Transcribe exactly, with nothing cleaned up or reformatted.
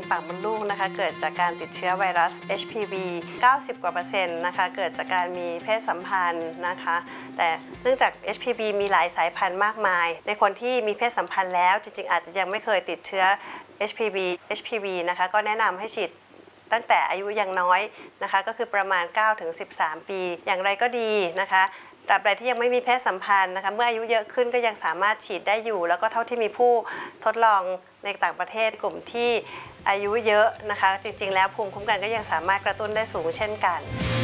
ปากมดลูกนะคะเกิดจากการติดเชื้อไวรัส เอช พี วี เก้าสิบ กว่าเปอร์เซ็นต์นะคะเกิดจากการมีเพศสัมพันธ์นะคะแต่เนื่องจาก เอช พี วี มีหลายสายพันธุ์มากมายในคนที่มีเพศสัมพันธ์แล้วจริงๆอาจจะยังไม่เคยติดเชื้อ เอช พี วี เอช พี วี นะคะก็แนะนำให้ฉีดตั้งแต่อายุยังน้อยนะคะก็คือประมาณ เก้าถึงสิบสาม ปีอย่างไรก็ดีนะคะตราบใดที่ยังไม่มีเพศสัมพันธ์นะคะเมื่ออายุเยอะขึ้นก็ยังสามารถฉีดได้อยู่แล้วก็เท่าที่มีผู้ทดลองในต่างประเทศกลุ่มที่อายุเยอะนะคะจริงๆแล้วภูมิคุ้มกันก็ยังสามารถกระตุ้นได้สูงเช่นกัน